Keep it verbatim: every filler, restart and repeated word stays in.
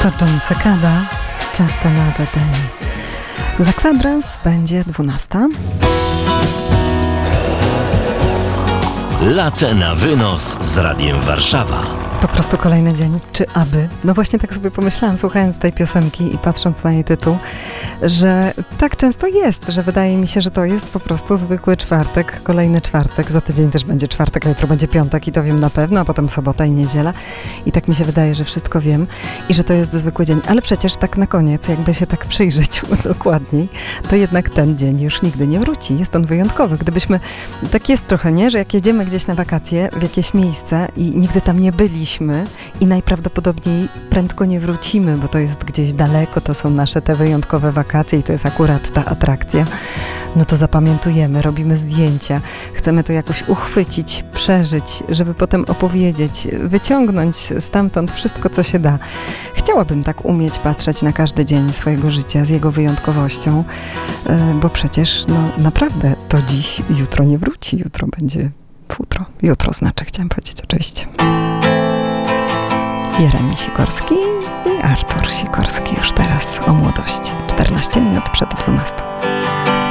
To John Cicada, Just Another Day. Za kwadrans będzie dwunasta. Latte na wynos z Radiem Warszawa. Po prostu kolejny dzień, czy aby? No właśnie tak sobie pomyślałam, słuchając tej piosenki i patrząc na jej tytuł, że tak często jest, że wydaje mi się, że to jest po prostu zwykły czwartek, kolejny czwartek, za tydzień też będzie czwartek, a jutro będzie piątek i to wiem na pewno, a potem sobota i niedziela i tak mi się wydaje, że wszystko wiem i że to jest zwykły dzień, ale przecież tak na koniec, jakby się tak przyjrzeć dokładniej, to jednak ten dzień już nigdy nie wróci, jest on wyjątkowy. Gdybyśmy, tak jest trochę, nie, że jak jedziemy gdzieś na wakacje w jakieś miejsce i nigdy tam nie byliśmy, i najprawdopodobniej prędko nie wrócimy, bo to jest gdzieś daleko, to są nasze te wyjątkowe wakacje i to jest akurat ta atrakcja, no to zapamiętujemy, robimy zdjęcia, chcemy to jakoś uchwycić, przeżyć, żeby potem opowiedzieć, wyciągnąć stamtąd wszystko, co się da. Chciałabym tak umieć patrzeć na każdy dzień swojego życia z jego wyjątkowością, bo przecież no naprawdę to dziś, jutro nie wróci, jutro będzie futro. Jutro znaczy, chciałam powiedzieć oczywiście. Jeremi Sikorski i Artur Sikorski już teraz o młodości. czternaście minut przed dwunastą.